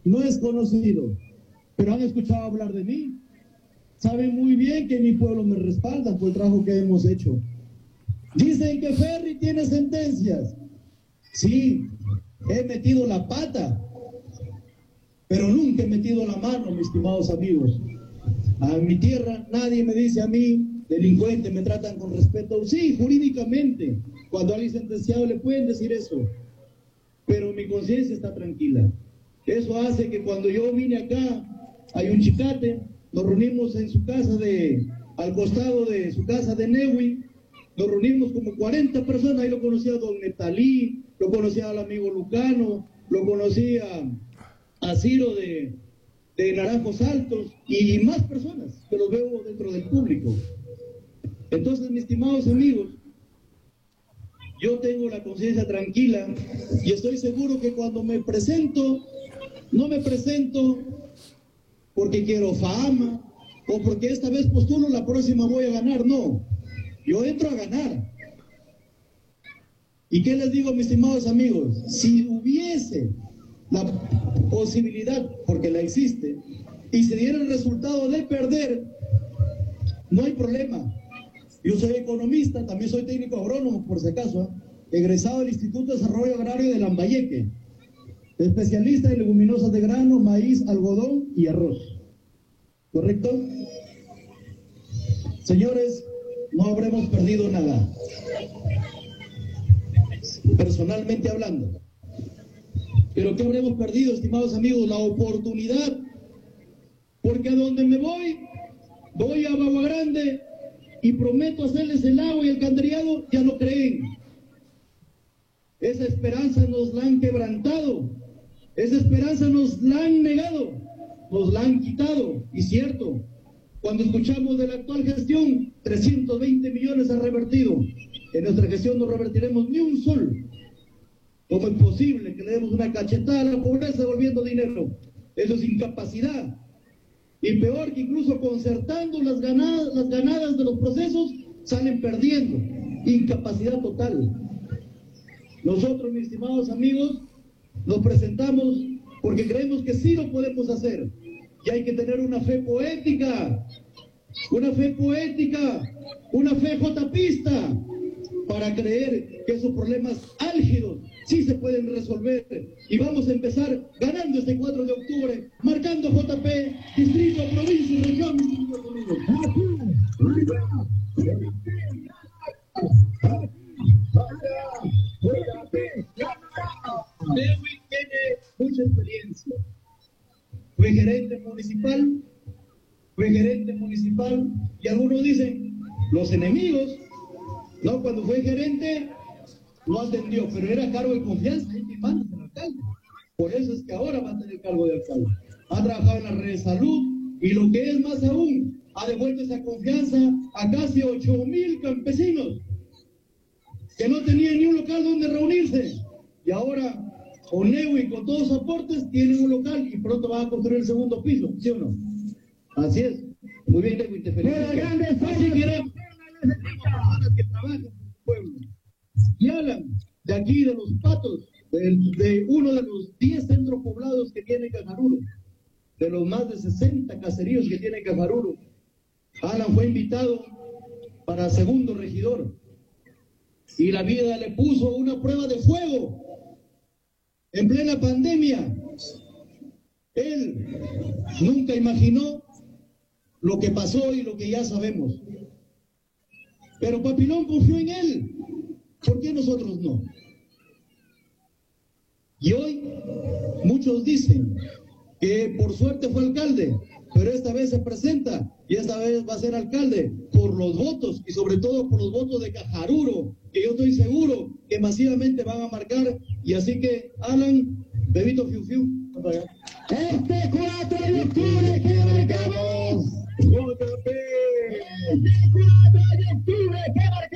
no es conocido, pero han escuchado hablar de mí. Saben muy bien que mi pueblo me respalda por el trabajo que hemos hecho. Dicen que Ferry tiene sentencias. Sí, he metido la pata, pero nunca he metido la mano, mis estimados amigos. A mi tierra nadie me dice a mí, delincuente, me tratan con respeto. Sí, jurídicamente, cuando alguien sentenciado le pueden decir eso, pero mi conciencia está tranquila. Eso hace que cuando yo vine acá, hay un chicate, nos reunimos en su casa al costado de su casa de Newi, nos reunimos como 40 personas, ahí lo conocía a don Netalí, lo conocía al amigo Lucano, lo conocía a Ciro de Naranjos Altos y más personas que los veo dentro del público. Entonces, mis estimados amigos, yo tengo la conciencia tranquila y estoy seguro que cuando me presento, no me presento porque quiero fama o porque esta vez postulo, la próxima voy a ganar, no. Yo entro a ganar. ¿Y qué les digo, mis estimados amigos? Si hubiese la posibilidad, porque la existe, y se diera el resultado de perder, no hay problema. Yo soy economista, también soy técnico agrónomo, por si acaso, egresado del Instituto de Desarrollo Agrario de Lambayeque, especialista en leguminosas de grano, maíz, algodón y arroz. ¿Correcto? Señores, no habremos perdido nada. Personalmente hablando. Pero ¿qué habremos perdido, estimados amigos? La oportunidad. Porque a donde me voy a Bagua Grande y prometo hacerles el agua y el alcantarillado, ya no creen. Esa esperanza nos la han quebrantado. Esa esperanza nos la han negado. Nos la han quitado. Y cierto, cuando escuchamos de la actual gestión, 320 millones ha revertido. En nuestra gestión no revertiremos ni un sol. ¿Cómo es posible que le demos una cachetada a la pobreza devolviendo dinero? Eso es incapacidad. Y peor que incluso concertando las ganadas de los procesos, salen perdiendo. Incapacidad total. Nosotros, mis estimados amigos, nos presentamos porque creemos que sí lo podemos hacer. Y hay que tener una fe poética, una fe jotapista, para creer que esos problemas álgidos sí se pueden resolver. Y vamos a empezar ganando este 4 de octubre, marcando JP, distrito, provincia y región. Newi tiene mucha experiencia. Fue gerente municipal, y algunos dicen, los enemigos, no, cuando fue gerente, no atendió, pero era cargo de confianza, y manda el alcalde. Por eso es que ahora va a tener cargo de alcalde. Ha trabajado en la red de salud, y lo que es más aún, ha devuelto esa confianza a casi 8,000 campesinos, que no tenían ni un local donde reunirse, y ahora, con Newi, con todos sus aportes, tienen un local, y pronto van a construir el segundo piso, ¿sí o no? Así es. Muy bien, Newi, te felicito. Así queremos que trabajen en el pueblo. Y Alan, de aquí de Los Patos, de uno de los 10 centros poblados que tiene Cajaruro, de los más de 60 caseríos que tiene Cajaruro, Alan fue invitado para segundo regidor. Y la vida le puso una prueba de fuego en plena pandemia. Él nunca imaginó lo que pasó y lo que ya sabemos. Pero Papilón confió en él. ¿Por qué nosotros no? Y hoy muchos dicen que por suerte fue alcalde, pero esta vez se presenta y esta vez va a ser alcalde por los votos y sobre todo por los votos de Cajaruro, que yo estoy seguro que masivamente van a marcar. Y así que, Alan, bebito fiu fiu. Este 4 de octubre que marcamos. JP. Este 4 de octubre que marcamos.